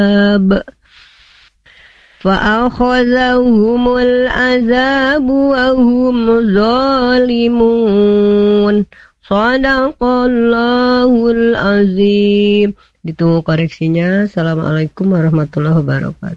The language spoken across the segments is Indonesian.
فأخذهم العذاب وهم ظالمون. Shadaqallahul azim. Ditunggu koreksinya. Assalamualaikum warahmatullahi wabarakatuh.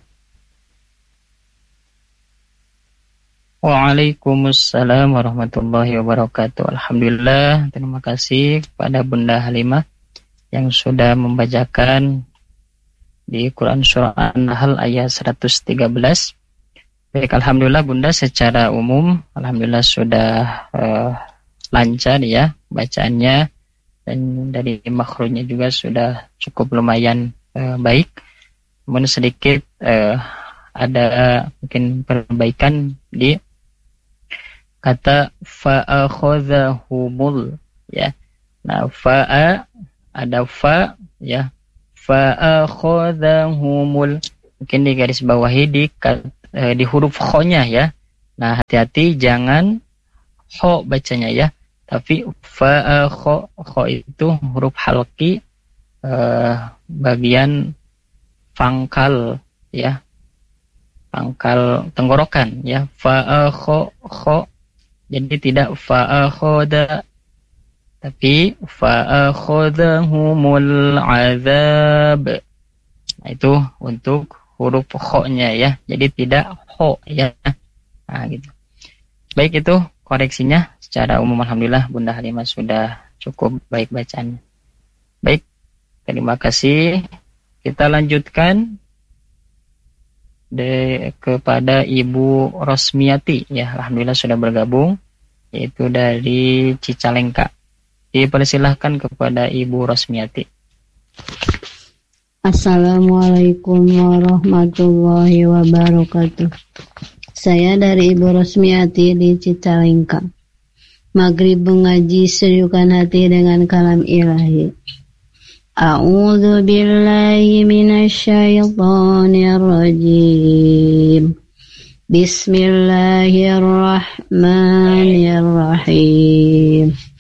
Waalaikumsalam warahmatullahi wabarakatuh. Alhamdulillah, terima kasih kepada Bunda Halimah yang sudah membacakan di Quran Surah An-Nahl ayat 113. Baik, alhamdulillah Bunda, secara umum alhamdulillah sudah lancar ya bacaannya, dan dari makhrajnya juga sudah cukup lumayan baik. Namun sedikit ada mungkin perbaikan di kata fa'akhadhahumul ya. Nah, fa'a ada fa ya. Fa'akhadhahumul, mungkin di garis bawahi di huruf kho-nya ya. Nah, hati-hati jangan kho bacanya ya, tapi kho itu huruf halqi bagian pangkal ya, pangkal tenggorokan ya. Kho, jadi tidak fa'akhoda, tapi fa'akhadahumul azab. Nah, itu untuk huruf kho-nya ya. Jadi tidak kho ya. Nah, gitu. Baik, itu koreksinya. Secara umum alhamdulillah Bunda Halimah sudah cukup baik bacaannya. Baik, terima kasih. Kita lanjutkan kepada Ibu Rosmiati ya. Alhamdulillah sudah bergabung, yaitu dari Cicalengka. Dipersilahkan kepada Ibu Rosmiati. Assalamualaikum warahmatullahi wabarakatuh. Saya dari Ibu Rosmiati di Cicalengka. Maghrib mengaji seriukan hati dengan kalam ilahi. A'udzu billahi minasyaitonir rajim. Bismillahirrahmanirrahim.